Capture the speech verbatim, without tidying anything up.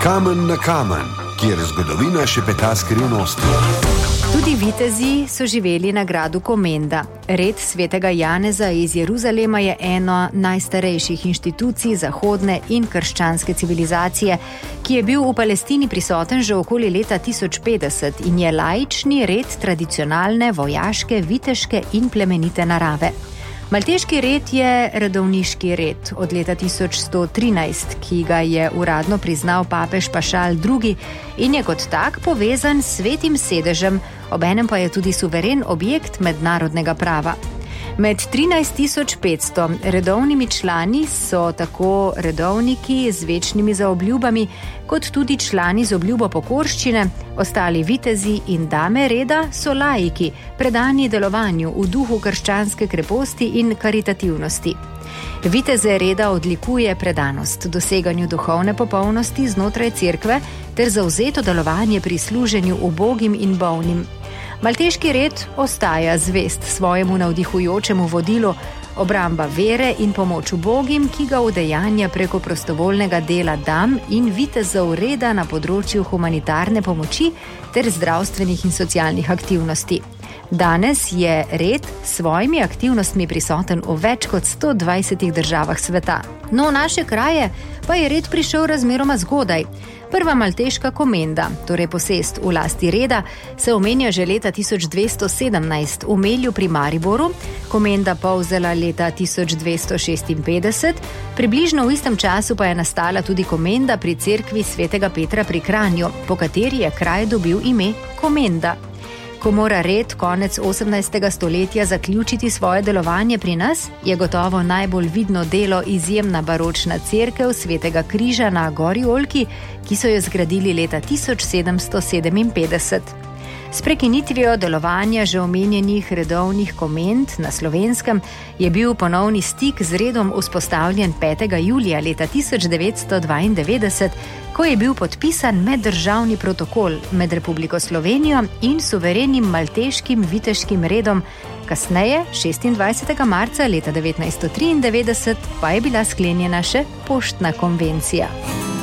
Kamen na kamen, kjer zgodovina šepeta skrivnosti. Tudi vitezi so živeli na gradu Komenda. Red svetega Janeza iz Jeruzalema je eno najstarejših inštitucij zahodne in krščanske civilizacije, ki je bil v Palestini prisoten že okoli leta tisoč petdeset in je laični red tradicionalne, vojaške, viteške in plemenite narave. Malteški red je redovniški red od leta tisoč sto trinajst, ki ga je uradno priznal papež Pašal drugi in je kot tak povezan s svetim sedežem, obenem pa je tudi suveren objekt mednarodnega prava. Med trinajst tisoč petsto redovnimi člani so tako redovniki z večnimi zaobljubami, kot tudi člani z obljubo pokorščine, ostali vitezi in dame reda so laiki, predani delovanju v duhu krščanske kreposti in karitativnosti. Viteze reda odlikuje predanost doseganju duhovne popolnosti znotraj cerkve ter zavzeto delovanje pri služenju ubogim in bolnim. Malteški red ostaja zvest svojemu navdihujočemu vodilu, obramba vere in pomoč ubogim, ki ga udejanja preko prostovoljnega dela dam in vitezov reda na področju humanitarne pomoči ter zdravstvenih in socialnih aktivnosti. Danes je red s svojimi aktivnostmi prisoten v več kot sto dvajsetih državah sveta. No, v naše kraje pa je red prišel razmeroma zgodaj. Prva malteška komenda, torej posest v lasti reda, se omenja že leta tisoč dvesto sedemnajst v Melju pri Mariboru, komenda Polzela leta tisoč dvesto šestinpetdeset, približno v istem času pa je nastala tudi komenda pri cerkvi svetega Petra pri Kranju, po kateri je kraj dobil ime Komenda. Ko mora red konec osemnajstega stoletja zaključiti svoje delovanje pri nas, je gotovo najbolj vidno delo izjemna baročna cerkev svetega Križa na Gori Oljki, ki so jo zgradili leta tisoč sedemsto sedeminpetdeset. S prekinitvijo delovanja že omenjenih redovnih komend na Slovenskem je bil ponovni stik z redom vzpostavljen petega julija leta tisoč devetsto dvaindevetdeset, ko je bil podpisan meddržavni protokol med Republiko Slovenijo in suverenim malteškim viteškim redom. Kasneje, šestindvajsetega marca leta devetnajststo triindevetdeset, pa je bila sklenjena še poštna konvencija.